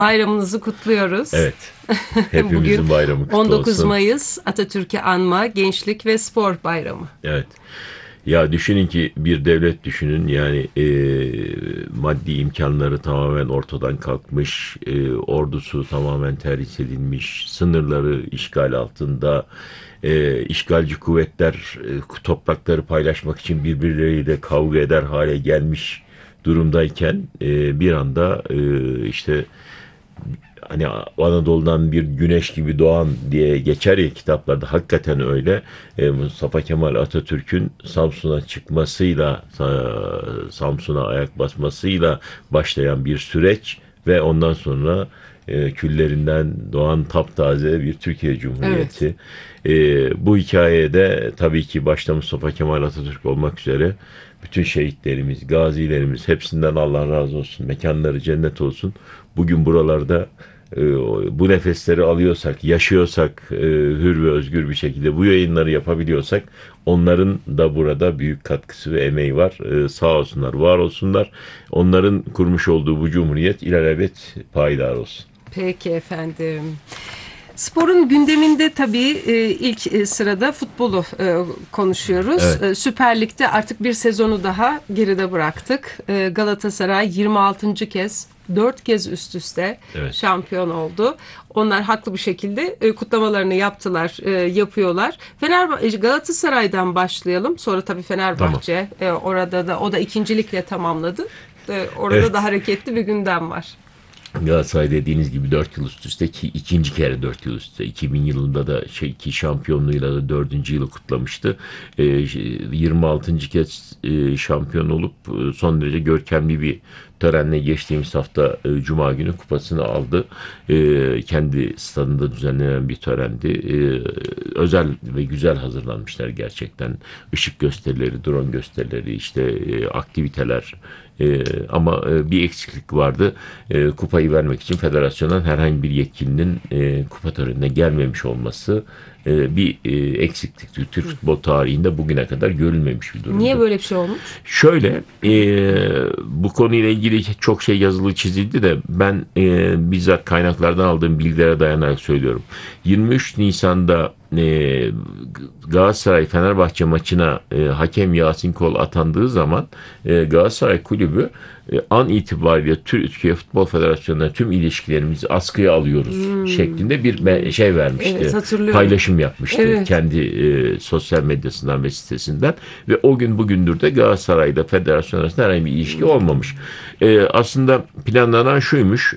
Bayramınızı kutluyoruz. Evet. Hepimizin Bugün bayramı kutlu 19 olsun. Mayıs Atatürk'ü anma Gençlik ve Spor Bayramı. Evet. Ya düşünün ki bir devlet düşünün yani maddi imkanları tamamen ortadan kalkmış, ordusu tamamen terhis edilmiş, sınırları işgal altında, işgalci kuvvetler toprakları paylaşmak için birbirleriyle kavga eder hale gelmiş durumdayken bir anda işte hani Anadolu'dan bir güneş gibi doğan diye geçer ya kitaplarda, hakikaten öyle. Mustafa Kemal Atatürk'ün Samsun'a çıkmasıyla, Samsun'a ayak basmasıyla başlayan bir süreç ve ondan sonra küllerinden doğan taptaze bir Türkiye Cumhuriyeti. Bu hikayede tabii ki başta Mustafa Kemal Atatürk olmak üzere bütün şehitlerimiz, gazilerimiz, hepsinden Allah razı olsun. Mekanları cennet olsun. Bugün buralarda bu nefesleri alıyorsak, yaşıyorsak, hür ve özgür bir şekilde bu yayınları yapabiliyorsak, onların da burada büyük katkısı ve emeği var. Sağ olsunlar, var olsunlar. Onların kurmuş olduğu bu cumhuriyet ilelebet payidar olsun. Peki efendim. Sporun gündeminde tabii ilk sırada futbolu konuşuyoruz. Evet. Süper Lig'de artık bir sezonu daha geride bıraktık. Galatasaray 26. kez 4 kez üst üste Evet. şampiyon oldu. Onlar haklı bir şekilde kutlamalarını yapıyorlar. Galatasaray'dan başlayalım. Sonra tabii Fenerbahçe orada da o da ikincilikle tamamladı. Orada Evet. da hareketli bir gündem var. Galatasaray dediğiniz gibi 4 yıl üst üste, ki ikinci kere 4 yıl üst üste. 2000 yılında da ki şampiyonluğuyla da 4. yılı kutlamıştı. 26. kez şampiyon olup son derece görkemli bir törenle geçtiğimiz hafta Cuma günü kupasını aldı. Kendi stadında düzenlenen bir törendi. Özel ve güzel hazırlanmışlar gerçekten. Işık gösterileri, drone gösterileri, işte aktiviteler. Ama bir eksiklik vardı. Kupayı vermek için federasyondan herhangi bir yetkilinin kupa törenine gelmemiş olması bir eksiklikti. Türk futbol tarihinde bugüne kadar görülmemiş bir durumdu. Niye böyle bir şey olmuş? Şöyle, bu konuyla ilgili çok şey yazılı çizildi de ben bizzat kaynaklardan aldığım bilgilere dayanarak söylüyorum. 23 Nisan'da Galatasaray Fenerbahçe maçına hakem Yasin Kol atandığı zaman Galatasaray Kulübü an itibariyle Türkiye Futbol Federasyonu'na tüm ilişkilerimizi askıya alıyoruz şeklinde bir şey vermişti. Evet, hatırlıyorum. Paylaşım yapmıştı Evet. kendi sosyal medyasından ve sitesinden ve o gün bugündür de Galatasaray'da federasyon arasında herhangi bir ilişki olmamış. Aslında planlanan şuymuş: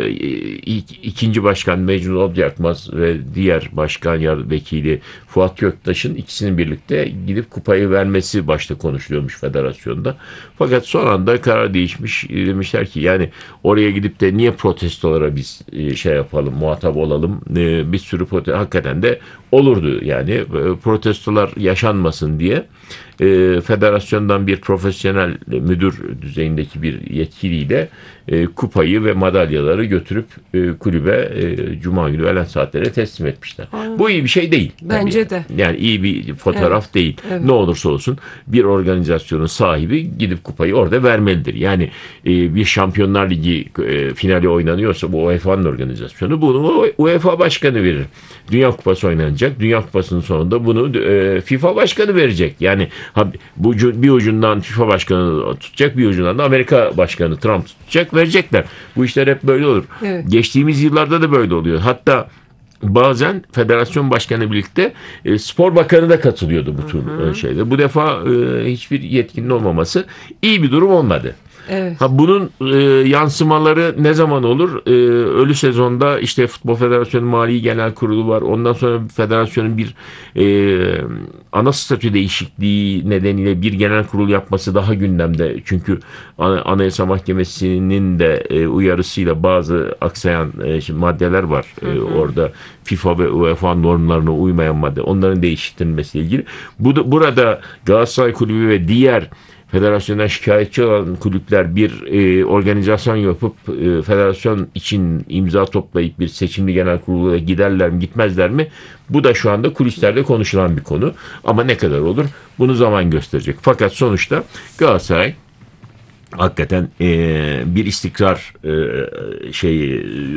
ikinci başkan Mecnun Odyakmaz ve diğer başkan vekili Fuat Göktaş'ın ikisinin birlikte gidip kupayı vermesi başta konuşuluyormuş federasyonda. Fakat son anda karar değişmiş. Demişler ki yani oraya gidip de niye protestolara biz şey yapalım, muhatap olalım. Bir sürü hakikaten de olurdu yani. Protestolar yaşanmasın diye federasyondan bir profesyonel müdür düzeyindeki bir yetkiliyle kupayı ve madalyaları götürüp kulübe Cuma günü öğlen saatlere teslim etmişler. Aynen. Bu iyi bir şey değil. Bence tabii. de. Yani iyi bir fotoğraf değil. Evet. Ne olursa olsun bir organizasyonun sahibi gidip kupayı orada vermelidir. Yani bir Şampiyonlar Ligi finali oynanıyorsa bu UEFA'nın organizasyonu, bunu UEFA başkanı verir. Dünya Kupası oynanacak. Dünya Kupası'nın sonunda bunu FIFA başkanı verecek. Yani bir ucundan FIFA başkanı tutacak, bir ucundan da Amerika başkanı Trump tutacak, verecekler. Bu işler hep böyle olur. Evet. Geçtiğimiz yıllarda da böyle oluyor. Hatta bazen federasyon başkanı birlikte spor bakanı da katılıyordu bu tür şeyde. Bu defa hiçbir yetkinin olmaması iyi bir durum olmadı. Evet. Bunun yansımaları ne zaman olur? Ölü sezonda işte Futbol Federasyonu Mali Genel Kurulu var. Ondan sonra federasyonun bir ana statü değişikliği nedeniyle bir genel kurul yapması daha gündemde. Çünkü Anayasa Mahkemesi'nin de uyarısıyla bazı aksayan maddeler var. Orada FIFA ve UEFA normlarına uymayan madde. Onların değiştirilmesiyle ilgili. Burada Galatasaray Kulübü ve diğer federasyondan şikayetçi olan kulüpler bir organizasyon yapıp federasyon için imza toplayıp bir seçimli genel kurula giderler mi gitmezler mi? Bu da şu anda kulislerde konuşulan bir konu. Ama ne kadar olur? Bunu zaman gösterecek. Fakat sonuçta Galatasaray hakikaten bir istikrar şeyi